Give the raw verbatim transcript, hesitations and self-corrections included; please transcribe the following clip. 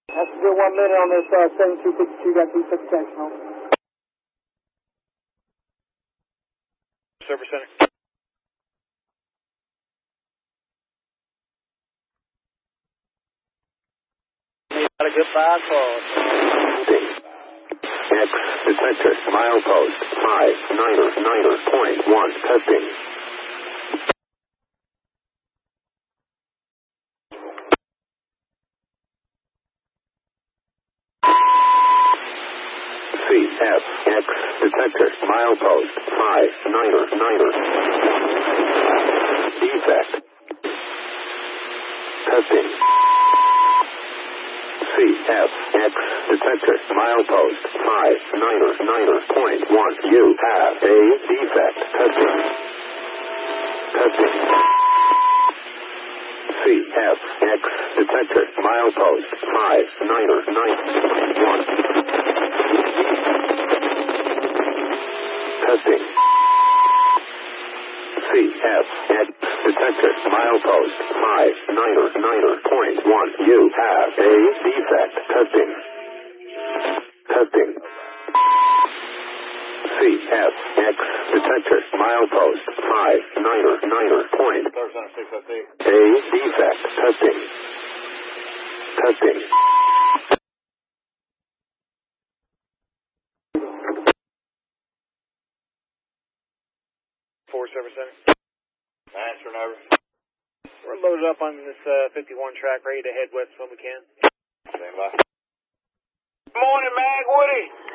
Has to do one minute on this uh, seven two six two, got two six section home. Service center. Got a good five calls. X detector milepost five niner niner point one testing. C F X detector milepost five niner niner. Defect. Testing. C F X detector milepost five niner niner point one. You have a defect. Testing. Testing. C F X detector milepost five niner niner point one. Testing. C F X detector milepost five niner niner point one. You have a defect. Testing. Testing. C F X detector milepost five niner niner point. A defect. Testing. Testing. Four service center. Answering over. We're loaded up on this uh, fifty-one track, ready to head west when we can. Stand by. Good morning, Mag Woody.